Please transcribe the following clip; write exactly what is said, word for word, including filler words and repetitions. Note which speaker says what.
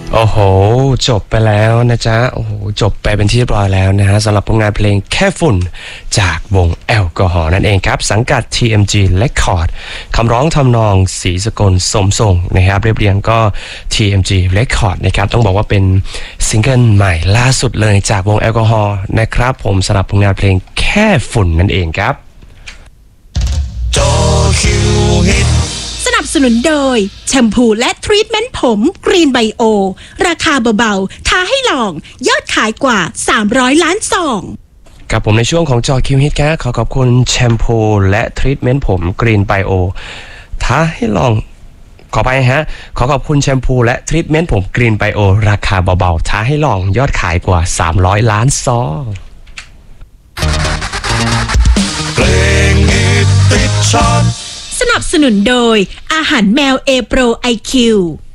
Speaker 1: โอ้โหจบไปแล้วนะจ๊ะโอ้โหจบไปเป็นที่เรียบร้อยแล้วนะฮะสำหรับผลงานเพลงแค่ฝุ่นจากวงแอลกอฮอล์นั่นเองครับสังกัด ที เอ็ม จี Record คำร้องทำนองศรีสกลสมทรงนะครับเรียบเรียงก็ ที เอ็ม จี Record นะครับต้องบอกว่าเป็นซิงเกิลใหม่ล่าสุดเลยจากวงแอลกอฮอล์นะครับผมสำหรับผลงานเพลงแค่ฝุ่นนั่นเองครับ
Speaker 2: จอคิวฮิต
Speaker 3: สนับสนุนโดยแชมพูและทรีทเมนต์ผมกรีนไบโอราคาเบาๆท้าให้ลองยอดขายกว่าสามร้อยล้านซอง
Speaker 1: กับผมในช่วงของจอคิวฮิตครับขอขอบคุณแชมพูและทรีทเมนต์ผมกรีนไบโอท้าให้ลองขอไปฮะขอขอบคุณแชมพูและทรีทเมนต์ผมกรีนไบโอราคาเบาๆท้าให้ลองยอดขายกว่าสามร้อยล้านซอง
Speaker 2: เพลงฮิตติดชาร์ต
Speaker 3: สนับสนุนโดยอาหารแมวเอโปรไอคิว